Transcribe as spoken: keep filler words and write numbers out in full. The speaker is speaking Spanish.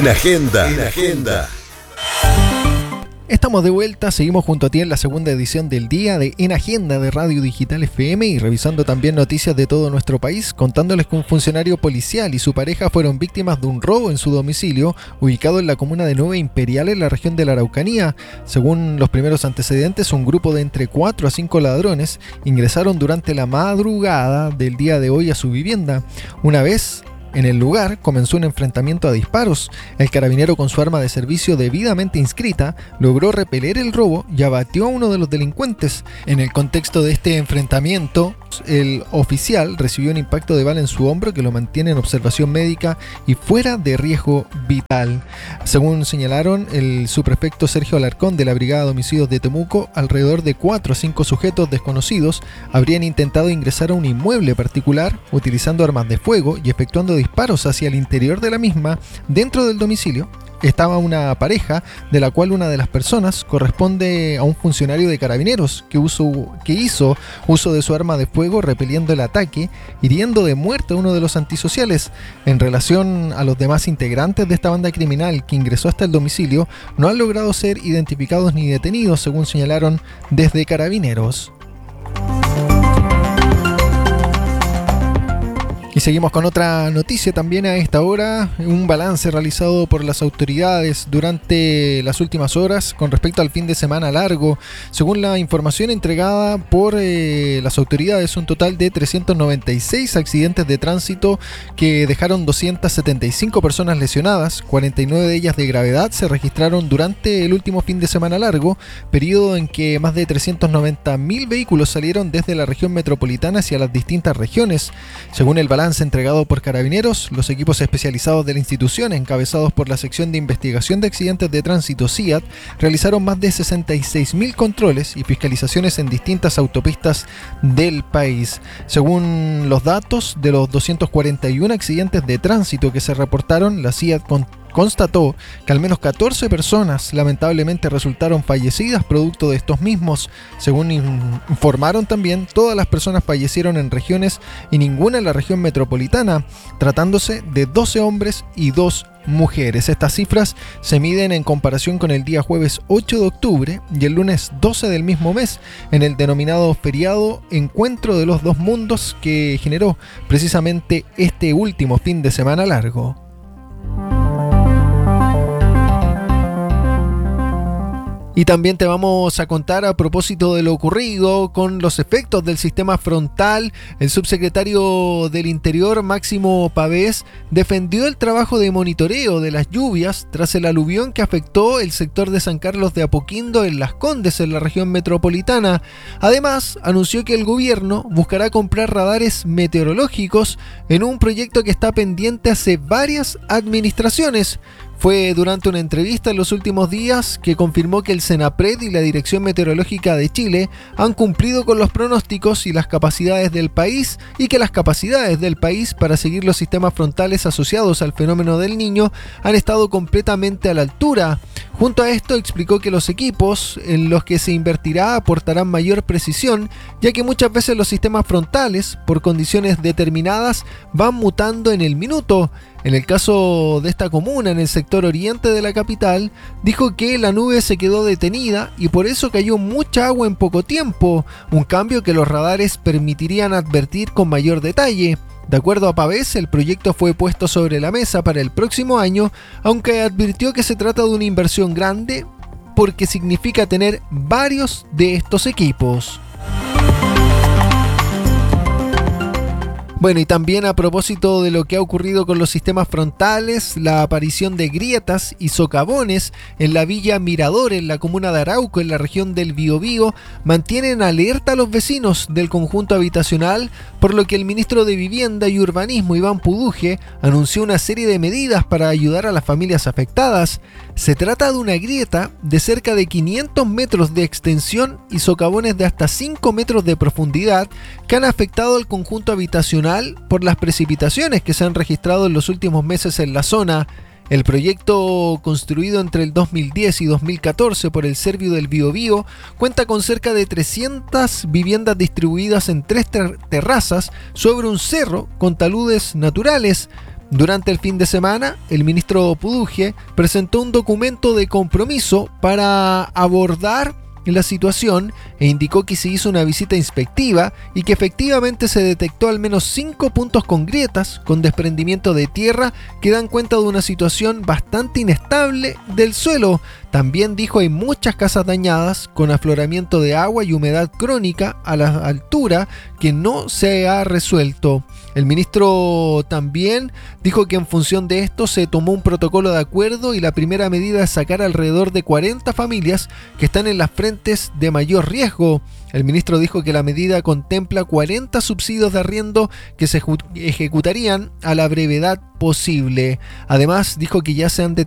En Agenda. En Agenda. Estamos de vuelta, seguimos junto a ti en la segunda edición del día de En Agenda de Radio Digital F M y revisando también noticias de todo nuestro país, contándoles que un funcionario policial y su pareja fueron víctimas de un robo en su domicilio, ubicado en la comuna de Nueva Imperial en la región de la Araucanía. Según los primeros antecedentes, un grupo de entre cuatro a cinco ladrones ingresaron durante la madrugada del día de hoy a su vivienda. Una vez en el lugar comenzó un enfrentamiento a disparos. El carabinero, con su arma de servicio debidamente inscrita, logró repeler el robo y abatió a uno de los delincuentes. En el contexto de este enfrentamiento, el oficial recibió un impacto de bala en su hombro que lo mantiene en observación médica y fuera de riesgo vital. Según señalaron el subprefecto Sergio Alarcón de la Brigada de Homicidios de Temuco, alrededor de cuatro a cinco sujetos desconocidos habrían intentado ingresar a un inmueble particular utilizando armas de fuego y efectuando disparos hacia el interior de la misma. Dentro del domicilio estaba una pareja, de la cual una de las personas corresponde a un funcionario de carabineros que, uso, que hizo uso de su arma de fuego repeliendo el ataque, hiriendo de muerte a uno de los antisociales. En relación a los demás integrantes de esta banda criminal que ingresó hasta el domicilio, no han logrado ser identificados ni detenidos, según señalaron desde Carabineros. Y seguimos con otra noticia también a esta hora, un balance realizado por las autoridades durante las últimas horas con respecto al fin de semana largo. Según la información entregada por eh, las autoridades, un total de trescientos noventa y seis accidentes de tránsito que dejaron doscientas setenta y cinco personas lesionadas, cuarenta y nueve de ellas de gravedad, se registraron durante el último fin de semana largo, periodo en que más de trescientos noventa mil vehículos salieron desde la región metropolitana hacia las distintas regiones. Según el balance entregado por Carabineros, los equipos especializados de la institución, encabezados por la sección de investigación de accidentes de tránsito C I A T, realizaron más de sesenta y seis mil controles y fiscalizaciones en distintas autopistas del país. Según los datos de los doscientos cuarenta y uno accidentes de tránsito que se reportaron, la C I A T con constató que al menos catorce personas lamentablemente resultaron fallecidas producto de estos mismos. Según informaron también, todas las personas fallecieron en regiones y ninguna en la región metropolitana, tratándose de doce hombres y dos mujeres. Estas cifras se miden en comparación con el día jueves ocho de octubre y el lunes doce del mismo mes, en el denominado feriado Encuentro de los Dos Mundos, que generó precisamente este último fin de semana largo. Y también te vamos a contar a propósito de lo ocurrido con los efectos del sistema frontal. El subsecretario del Interior, Máximo Pavés, defendió el trabajo de monitoreo de las lluvias tras el aluvión que afectó el sector de San Carlos de Apoquindo en Las Condes, en la región metropolitana. Además, anunció que el gobierno buscará comprar radares meteorológicos en un proyecto que está pendiente hace varias administraciones. Fue durante una entrevista en los últimos días que confirmó que el Senapred y la Dirección Meteorológica de Chile han cumplido con los pronósticos y las capacidades del país, y que las capacidades del país para seguir los sistemas frontales asociados al fenómeno del Niño han estado completamente a la altura. Junto a esto, explicó que los equipos en los que se invertirá aportarán mayor precisión, ya que muchas veces los sistemas frontales, por condiciones determinadas, van mutando en el minuto. En el caso de esta comuna, en el sector oriente de la capital, dijo que la nube se quedó detenida y por eso cayó mucha agua en poco tiempo, un cambio que los radares permitirían advertir con mayor detalle. De acuerdo a Pavés, el proyecto fue puesto sobre la mesa para el próximo año, aunque advirtió que se trata de una inversión grande porque significa tener varios de estos equipos. Bueno, y también a propósito de lo que ha ocurrido con los sistemas frontales, la aparición de grietas y socavones en la villa Mirador, en la comuna de Arauco, en la región del Biobío, mantienen alerta a los vecinos del conjunto habitacional, por lo que el ministro de Vivienda y Urbanismo, Iván Puduje, anunció una serie de medidas para ayudar a las familias afectadas. Se trata de una grieta de cerca de quinientos metros de extensión y socavones de hasta cinco metros de profundidad que han afectado al conjunto habitacional por las precipitaciones que se han registrado en los últimos meses en la zona. El proyecto, construido entre el dos mil diez y dos mil catorce por el Servio del Biobío, cuenta con cerca de trescientas viviendas distribuidas en tres ter- terrazas sobre un cerro con taludes naturales. Durante el fin de semana, el ministro Puduje presentó un documento de compromiso para abordar la situación e indicó que se hizo una visita inspectiva y que efectivamente se detectó al menos cinco puntos con grietas, con desprendimiento de tierra, que dan cuenta de una situación bastante inestable del suelo. También dijo hay muchas casas dañadas con afloramiento de agua y humedad crónica a la altura que no se ha resuelto. El ministro también dijo que en función de esto se tomó un protocolo de acuerdo y la primera medida es sacar alrededor de cuarenta familias que están en las frentes de mayor riesgo. El ministro dijo que la medida contempla cuarenta subsidios de arriendo que se ejecutarían a la brevedad posible. Además, dijo que ya se han detectado